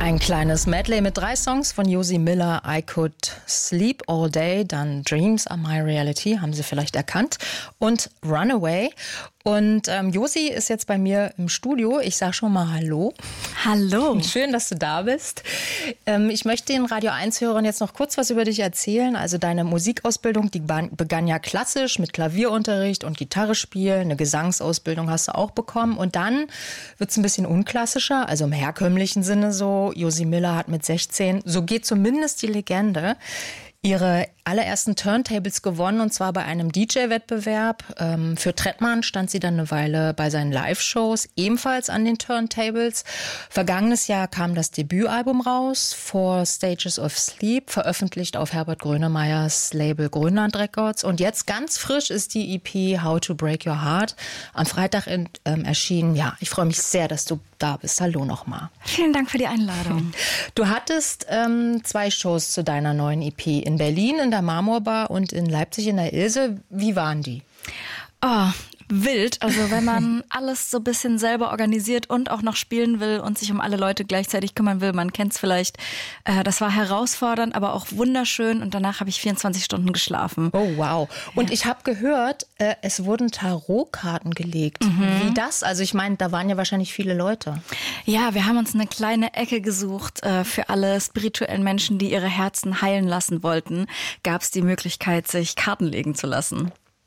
Ein kleines Medley mit 3 Songs von Josie Miller, I Could Sleep All Day, dann Dreams Are My Reality, haben Sie vielleicht erkannt, und Runaway. Und Josie ist jetzt bei mir im Studio. Ich sage schon mal Hallo. Hallo. Schön, dass du da bist. Ich möchte den Radio 1-Hörern jetzt noch kurz was über dich erzählen. Also deine Musikausbildung, die begann ja klassisch mit Klavierunterricht und Gitarre spielen. Eine Gesangsausbildung hast du auch bekommen. Und dann wird es ein bisschen unklassischer, also im herkömmlichen Sinne so. Josie Miller hat mit 16, so geht zumindest die Legende, ihre allerersten Turntables gewonnen, und zwar bei einem DJ-Wettbewerb. Für Trettmann stand sie dann eine Weile bei seinen Live-Shows, ebenfalls an den Turntables. Vergangenes Jahr kam das Debütalbum raus, Four Stages of Sleep, veröffentlicht auf Herbert Grönemeyers Label Grönland Records. Und jetzt ganz frisch ist die EP How to Break Your Heart am Freitag erschienen. Ja, ich freue mich sehr, dass du da bist. Hallo nochmal. Vielen Dank für die Einladung. Du hattest 2 Shows zu deiner neuen EP in Berlin, in der Marmorbar, und in Leipzig in der Ilse. Wie waren die? Oh, wild. Also wenn man alles so ein bisschen selber organisiert und auch noch spielen will und sich um alle Leute gleichzeitig kümmern will, man kennt es vielleicht. Das war herausfordernd, aber auch wunderschön, und danach habe ich 24 Stunden geschlafen. Oh wow. Und ich habe gehört, es wurden Tarotkarten gelegt. Wie das? Also ich meine, da waren ja wahrscheinlich viele Leute. Ja, wir haben uns eine kleine Ecke gesucht. Für alle spirituellen Menschen, die ihre Herzen heilen lassen wollten, gab es die Möglichkeit, sich Karten legen zu lassen.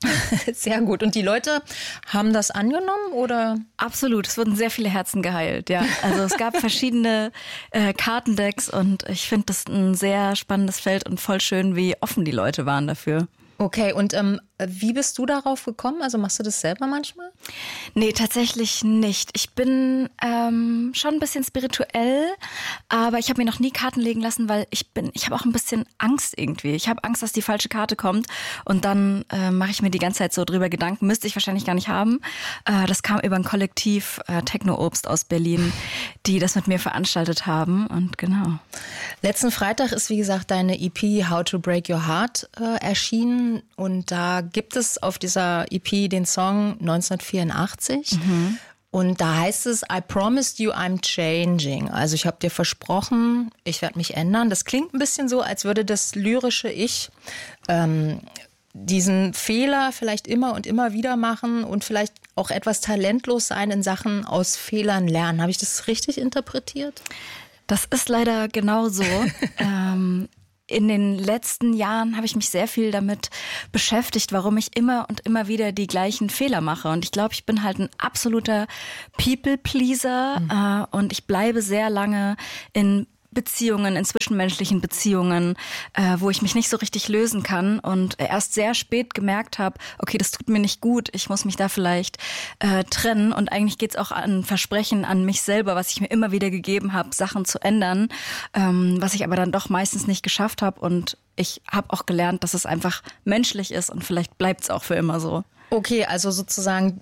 Sehr gut. Und die Leute haben das angenommen, oder? Absolut. Es wurden sehr viele Herzen geheilt, ja. Also es gab verschiedene Kartendecks, und ich finde das ein sehr spannendes Feld und voll schön, wie offen die Leute waren dafür. Okay, und wie bist du darauf gekommen? Also machst du das selber manchmal? Nee, tatsächlich nicht. Ich bin schon ein bisschen spirituell, aber ich habe mir noch nie Karten legen lassen, weil ich habe auch ein bisschen Angst irgendwie. Ich habe Angst, dass die falsche Karte kommt, und dann mache ich mir die ganze Zeit so drüber Gedanken. Müsste ich wahrscheinlich gar nicht haben. Das kam über ein Kollektiv Techno-Obst aus Berlin, die das mit mir veranstaltet haben, und genau. Letzten Freitag ist, wie gesagt, deine EP How to Break Your Heart erschienen, und da gibt es auf dieser EP den Song 1984. Und da heißt es, I promised you I'm changing. Also ich habe dir versprochen, ich werde mich ändern. Das klingt ein bisschen so, als würde das lyrische Ich diesen Fehler vielleicht immer und immer wieder machen und vielleicht auch etwas talentlos sein in Sachen aus Fehlern lernen. Habe ich das richtig interpretiert? Das ist leider genau so. In den letzten Jahren habe ich mich sehr viel damit beschäftigt, warum ich immer und immer wieder die gleichen Fehler mache. Und ich glaube, ich bin halt ein absoluter People-Pleaser, und ich bleibe sehr lange in Beziehungen, in zwischenmenschlichen Beziehungen, wo ich mich nicht so richtig lösen kann, und erst sehr spät gemerkt habe, okay, das tut mir nicht gut, ich muss mich da vielleicht trennen, und eigentlich geht's auch an Versprechen an mich selber, was ich mir immer wieder gegeben habe, Sachen zu ändern, was ich aber dann doch meistens nicht geschafft habe, und ich habe auch gelernt, dass es einfach menschlich ist, und vielleicht bleibt's auch für immer so. Okay, also sozusagen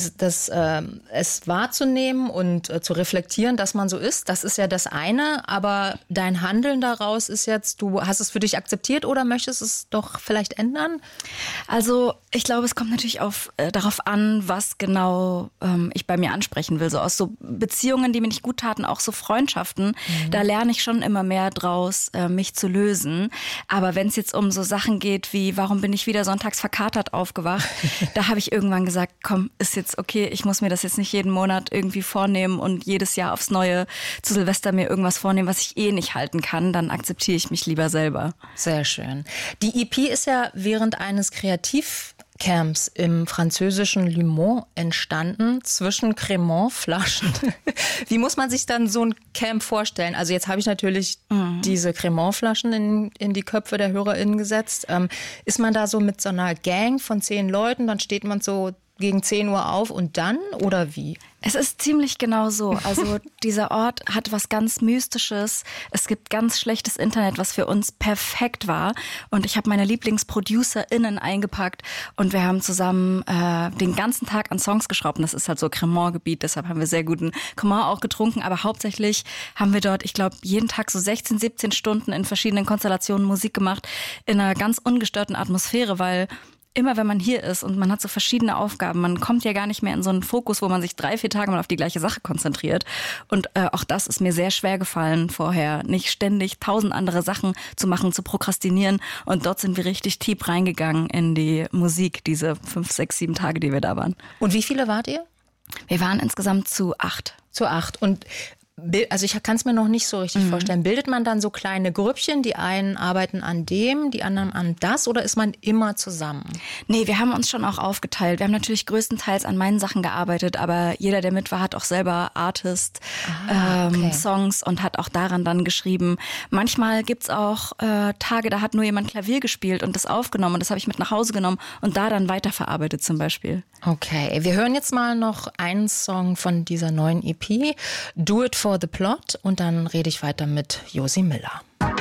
es wahrzunehmen und zu reflektieren, dass man so ist, das ist ja das eine, aber dein Handeln daraus ist jetzt, du hast es für dich akzeptiert oder möchtest es doch vielleicht ändern? Also ich glaube, es kommt natürlich darauf an, was genau ich bei mir ansprechen will. So aus so Beziehungen, die mir nicht gut taten, auch so Freundschaften, da lerne ich schon immer mehr draus, mich zu lösen. Aber wenn es jetzt um so Sachen geht wie, warum bin ich wieder sonntags verkatert aufgewacht, da habe ich irgendwann gesagt, komm, ist jetzt okay, ich muss mir das jetzt nicht jeden Monat irgendwie vornehmen und jedes Jahr aufs Neue zu Silvester mir irgendwas vornehmen, was ich eh nicht halten kann, dann akzeptiere ich mich lieber selber. Sehr schön. Die EP ist ja während eines Kreativcamps im französischen Le Mans entstanden, zwischen Cremant-Flaschen. Wie muss man sich dann so ein Camp vorstellen? Also jetzt habe ich natürlich diese Cremant-Flaschen in die Köpfe der HörerInnen gesetzt. Ist man da so mit so einer Gang von 10 Leuten, dann steht man so gegen 10 Uhr auf und dann, oder wie? Es ist ziemlich genau so. Also dieser Ort hat was ganz Mystisches. Es gibt ganz schlechtes Internet, was für uns perfekt war. Und ich habe meine LieblingsproducerInnen eingepackt und wir haben zusammen den ganzen Tag an Songs geschraubt. Und das ist halt so Cremant-Gebiet, deshalb haben wir sehr guten Cremant auch getrunken. Aber hauptsächlich haben wir dort, ich glaube, jeden Tag so 16, 17 Stunden in verschiedenen Konstellationen Musik gemacht, in einer ganz ungestörten Atmosphäre, weil immer wenn man hier ist und man hat so verschiedene Aufgaben, man kommt ja gar nicht mehr in so einen Fokus, wo man sich 3-4 Tage mal auf die gleiche Sache konzentriert. Und auch das ist mir sehr schwer gefallen vorher, nicht ständig 1000 andere Sachen zu machen, zu prokrastinieren. Und dort sind wir richtig tief reingegangen in die Musik, diese 5, 6, 7 Tage, die wir da waren. Und wie viele wart ihr? Wir waren insgesamt zu 8. Zu 8. Und also ich kann es mir noch nicht so richtig vorstellen. Bildet man dann so kleine Grüppchen, die einen arbeiten an dem, die anderen an das, oder ist man immer zusammen? Nee, wir haben uns schon auch aufgeteilt. Wir haben natürlich größtenteils an meinen Sachen gearbeitet, aber jeder, der mit war, hat auch selber Artist, Songs und hat auch daran dann geschrieben. Manchmal gibt's auch Tage, da hat nur jemand Klavier gespielt und das aufgenommen und das habe ich mit nach Hause genommen und da dann weiterverarbeitet zum Beispiel. Okay, wir hören jetzt mal noch einen Song von dieser neuen EP, Do It for the Plot, und dann rede ich weiter mit Josi Miller.